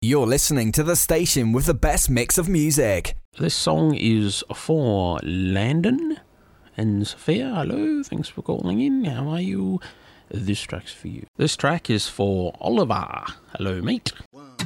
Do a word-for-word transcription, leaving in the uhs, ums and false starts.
You're listening to the station with the best mix of music. This song is for Landon and Sophia. Hello, thanks for calling in. How are you? This track's for you. This track is for Oliver. Hello, mate. One,